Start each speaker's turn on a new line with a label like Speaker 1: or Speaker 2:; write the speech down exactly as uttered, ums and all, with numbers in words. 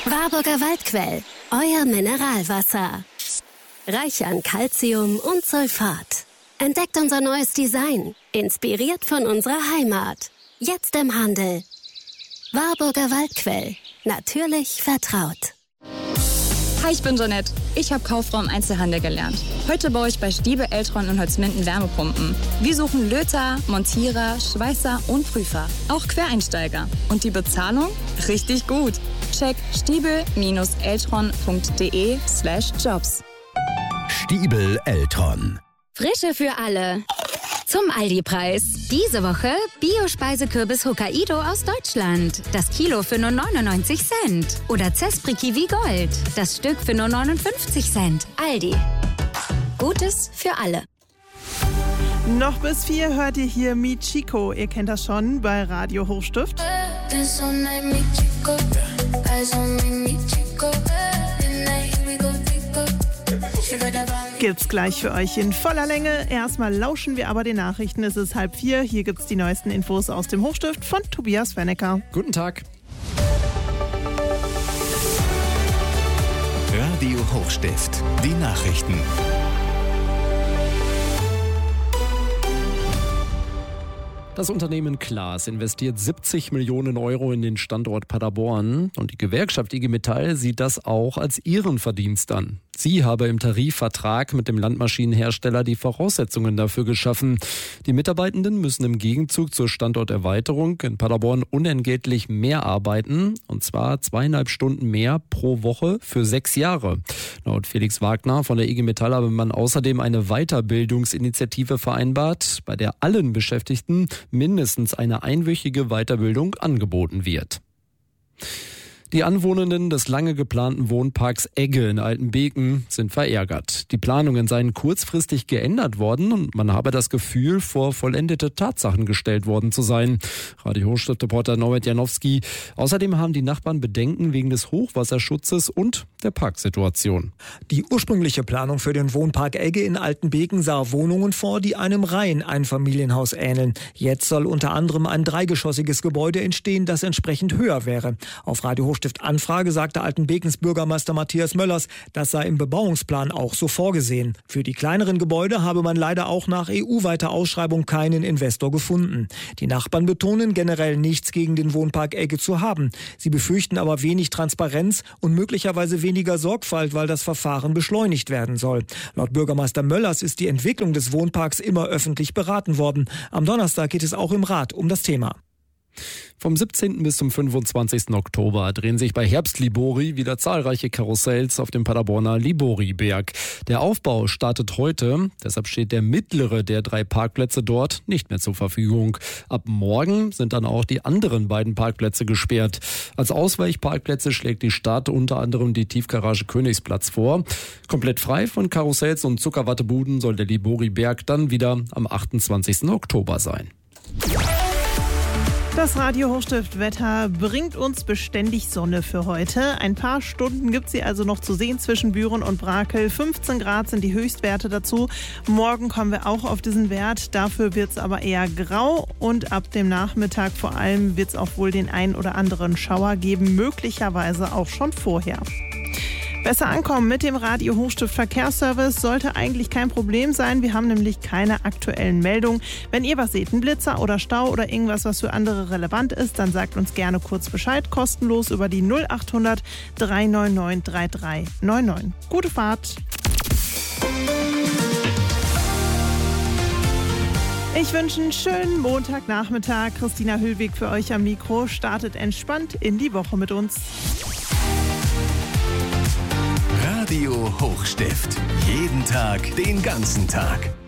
Speaker 1: Warburger Waldquell, euer Mineralwasser. Reich an Calcium und Sulfat. Entdeckt unser neues Design, inspiriert von unserer Heimat. Jetzt im Handel. Warburger Waldquell, natürlich vertraut.
Speaker 2: Hi, ich bin Jeanette. Ich habe Kauffrau im Einzelhandel gelernt. Heute baue ich bei Stiebel, Eltron und Holzminden Wärmepumpen. Wir suchen Löter, Montierer, Schweißer und Prüfer. Auch Quereinsteiger. Und die Bezahlung? Richtig gut. Check stiebel-eltron.de slash jobs.
Speaker 3: Stiebel Eltron.
Speaker 4: Frische für alle. Zum Aldi-Preis. Diese Woche Bio-Speisekürbis Hokkaido aus Deutschland. Das Kilo für nur neunundneunzig Cent. Oder Zespri Kiwi Gold. Das Stück für nur neunundfünfzig Cent. Aldi. Gutes für alle.
Speaker 5: Noch bis vier hört ihr hier Michiko. Ihr kennt das schon bei Radio Hochstift. Gibt's gleich für euch in voller Länge. Erstmal lauschen wir aber den Nachrichten. Es ist halb vier. Hier gibt's die neuesten Infos aus dem Hochstift von Tobias Wennecker.
Speaker 6: Guten Tag.
Speaker 3: Radio Hochstift. Die Nachrichten.
Speaker 6: Das Unternehmen Claas investiert siebzig Millionen Euro in den Standort Paderborn und die Gewerkschaft I G Metall sieht das auch als ihren Verdienst an. Sie habe im Tarifvertrag mit dem Landmaschinenhersteller die Voraussetzungen dafür geschaffen. Die Mitarbeitenden müssen im Gegenzug zur Standorterweiterung in Paderborn unentgeltlich mehr arbeiten, und zwar zweieinhalb Stunden mehr pro Woche für sechs Jahre. Laut Felix Wagner von der I G Metall habe man außerdem eine Weiterbildungsinitiative vereinbart, bei der allen Beschäftigten mindestens eine einwöchige Weiterbildung angeboten wird. Die Anwohnenden des lange geplanten Wohnparks Egge in Altenbeken sind verärgert. Die Planungen seien kurzfristig geändert worden und man habe das Gefühl, vor vollendete Tatsachen gestellt worden zu sein. Radio Hochstift-Reporter Norbert Janowski. Außerdem haben die Nachbarn Bedenken wegen des Hochwasserschutzes und der Parksituation.
Speaker 7: Die ursprüngliche Planung für den Wohnpark Egge in Altenbeken sah Wohnungen vor, die einem Reiheneinfamilienhaus ähneln. Jetzt soll unter anderem ein dreigeschossiges Gebäude entstehen, das entsprechend höher wäre. Auf Radio Hochstift Anfrage sagte Altenbekens Bürgermeister Matthias Möllers, das sei im Bebauungsplan auch so vorgesehen. Für die kleineren Gebäude habe man leider auch nach E U-weiter Ausschreibung keinen Investor gefunden. Die Nachbarn betonen, generell nichts gegen den Wohnpark Egge zu haben. Sie befürchten aber wenig Transparenz und möglicherweise weniger Sorgfalt, weil das Verfahren beschleunigt werden soll. Laut Bürgermeister Möllers ist die Entwicklung des Wohnparks immer öffentlich beraten worden. Am Donnerstag geht es auch im Rat um das Thema.
Speaker 6: Vom siebzehnten bis zum fünfundzwanzigsten Oktober drehen sich bei Herbst-Libori wieder zahlreiche Karussells auf dem Paderborner Libori-Berg. Der Aufbau startet heute, deshalb steht der mittlere der drei Parkplätze dort nicht mehr zur Verfügung. Ab morgen sind dann auch die anderen beiden Parkplätze gesperrt. Als Ausweichparkplätze schlägt die Stadt unter anderem die Tiefgarage Königsplatz vor. Komplett frei von Karussells und Zuckerwattebuden soll der Libori-Berg dann wieder am achtundzwanzigsten Oktober sein.
Speaker 5: Das Radio Hochstift Wetter bringt uns beständig Sonne für heute. Ein paar Stunden gibt sie also noch zu sehen zwischen Büren und Brakel. fünfzehn Grad sind die Höchstwerte dazu. Morgen kommen wir auch auf diesen Wert. Dafür wird es aber eher grau und ab dem Nachmittag vor allem wird es auch wohl den ein oder anderen Schauer geben. Möglicherweise auch schon vorher. Besser ankommen mit dem Radio Hochstift Verkehrsservice sollte eigentlich kein Problem sein. Wir haben nämlich keine aktuellen Meldungen. Wenn ihr was seht, ein Blitzer oder Stau oder irgendwas, was für andere relevant ist, dann sagt uns gerne kurz Bescheid. Kostenlos über die null acht hundert drei neun neun drei drei neun neun. Gute Fahrt! Ich wünsche einen schönen Montagnachmittag. Christina Hüllwig für euch am Mikro. Startet entspannt in die Woche mit uns.
Speaker 3: Radio Hochstift. Jeden Tag, den ganzen Tag.